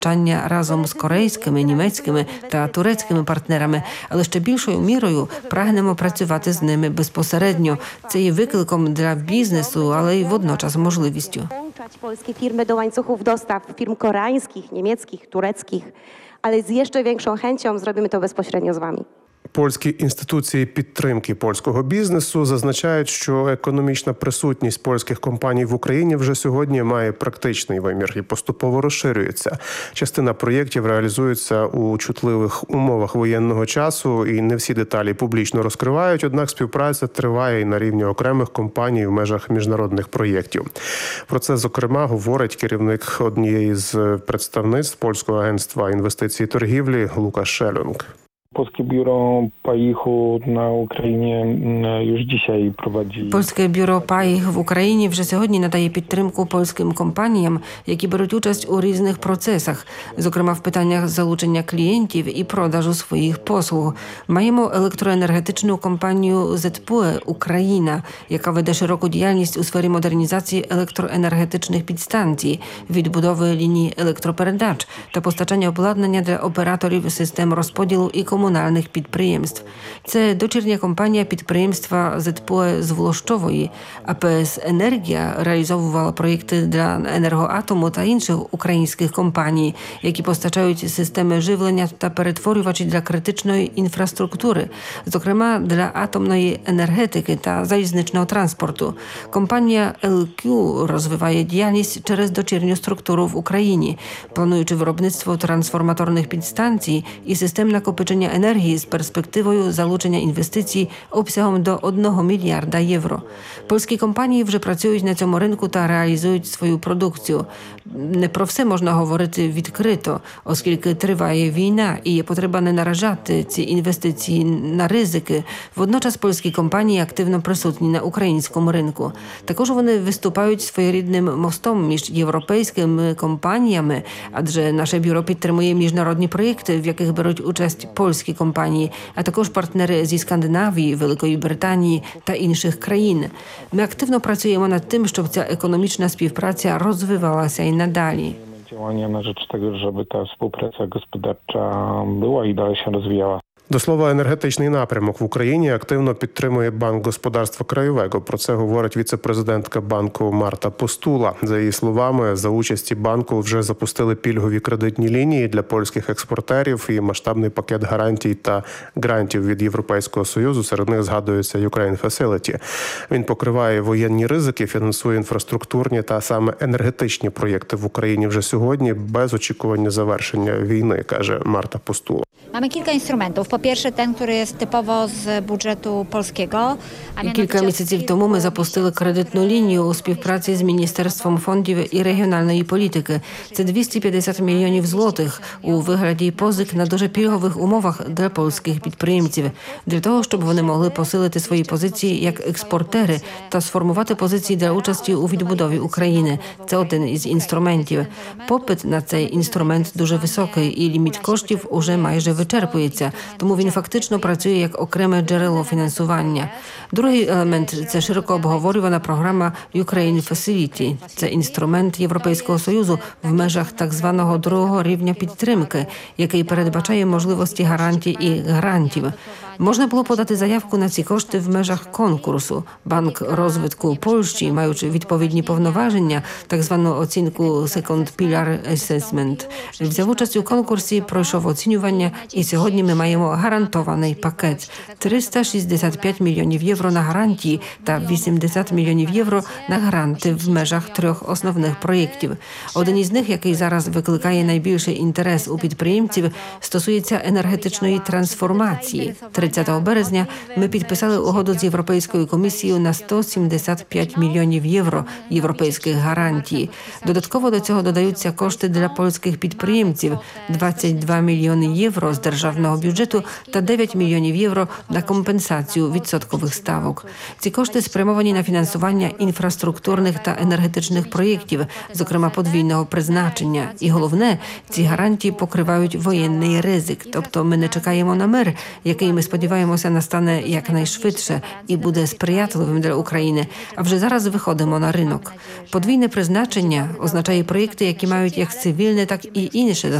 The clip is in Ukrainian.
постачання разом з корейськими, німецькими та турецькими партнерами, але ще більшою мірою прагнемо працювати з ними безпосередньо. Це є викликом для бізнесу, але й водночас можливістю. Polskie firmy do łańcuchów dostaw firm koreańskich, niemieckich, tureckich, ale z jeszcze większą chęcią zrobimy to bezpośrednio z wami. Польські інституції підтримки польського бізнесу зазначають, що економічна присутність польських компаній в Україні вже сьогодні має практичний вимір і поступово розширюється. Частина проєктів реалізується у чутливих умовах воєнного часу і не всі деталі публічно розкривають, однак співпраця триває і на рівні окремих компаній в межах міжнародних проєктів. Про це, зокрема, говорить керівник однієї з представництв Польського агентства інвестицій і торгівлі Лукаш Шелюнг. Polskie biuro PAIH-u na Ukrainie już dzisiaj prowadzi. Польське бюро ПАІХ в Україні вже сьогодні надає підтримку польським компаніям, які беруть участь у різних процесах, зокрема в питаннях залучення клієнтів і продажу своїх послуг. Маємо електроенергетичну компанію ЗПУ «Україна», яка веде широку діяльність у сфері модернізації електроенергетичних підстанцій, відбудови ліній електропередач та постачання обладнання для операторів систем розподілу і комунальних підприємств. Це дочірня компанія підприємства ЗПУ з Волощової. АПС «Енергія» реалізовувала проєкти для «Енергоатому» та інших українських компаній, які постачають системи живлення та перетворювачі для критичної інфраструктури, зокрема для атомної енергетики та залізничного транспорту. Компанія LQ розвиває діяльність через дочірню структуру в Україні, плануючи виробництво трансформаторних підстанцій і систем накопичення енергії з перспективою залучення інвестицій обсягом до 1 мільярда євро. Польські компанії вже працюють на цьому ринку та реалізують свою продукцію. Не про все можна говорити відкрито, оскільки триває війна і є потреба не наражати ці інвестиції на ризики. Водночас польські компанії активно присутні на українському ринку. Також вони виступають своєрідним мостом між європейськими компаніями, адже наше бюро підтримує міжнародні проєкти, в яких беруть участь польські компанії, а також партнери зі Скандинавії, Великої Британії та інших країн. Ми активно працюємо над тим, щоб ця економічна співпраця розвивалася і надалі. Działania na rzecz tego, żeby ta współpraca gospodarcza była i dalej się rozwijała. До слова, енергетичний напрямок в Україні активно підтримує Банк господарства краєвого. Про це говорить віце-президентка банку Марта Постула. За її словами, за участі банку вже запустили пільгові кредитні лінії для польських експортерів і масштабний пакет гарантій та грантів від Європейського Союзу. Серед них згадується Ukraine Facility. Він покриває воєнні ризики, фінансує інфраструктурні та саме енергетичні проєкти в Україні вже сьогодні без очікування завершення війни, каже Марта Постула. Mamy kilka instrumentów. Po pierwsze ten, który jest typowo z budżetu polskiego. Кілька місяців тому ми запустили кредитну лінію у співпраці з Міністерством фондів і регіональної політики. Це 250 мільйонів злотих у вигляді позик на дуже пільгових умовах для польських підприємців. Для того, щоб вони могли посилити свої позиції як експортери та сформувати позиції для участі у відбудові України. Це один із інструментів. Попит на цей інструмент дуже високий і ліміт коштів уже майже вичерпується, тому він фактично працює як окреме джерело фінансування. Другий елемент – це широко обговорювана програма Ukraine Facility. Це інструмент Європейського Союзу в межах так званого другого рівня підтримки, який передбачає можливості гарантій і грантів. Можна було подати заявку на ці кошти в межах конкурсу. Банк розвитку Польщі, маючи відповідні повноваження, так звану оцінку Second Pillar Assessment, взяв участь у конкурсі, пройшов оцінювання, і сьогодні ми маємо гарантований пакет – 365 мільйонів євро на гарантії та 80 мільйонів євро на гранти в межах 3 основних проєктів. Один із них, який зараз викликає найбільший інтерес у підприємців, стосується енергетичної трансформації. 30 березня ми підписали угоду з Європейською комісією на 175 мільйонів євро європейських гарантій. Додатково до цього додаються кошти для польських підприємців – 22 мільйони євро євро з державного бюджету та 9 мільйонів євро на компенсацію відсоткових ставок. Ці кошти спрямовані на фінансування інфраструктурних та енергетичних проєктів, зокрема подвійного призначення. І головне, ці гарантії покривають воєнний ризик. Тобто ми не чекаємо на мир, який, ми сподіваємося, настане якнайшвидше і буде сприятливим для України. А вже зараз виходимо на ринок. Подвійне призначення означає проєкти, які мають як цивільне, так і інше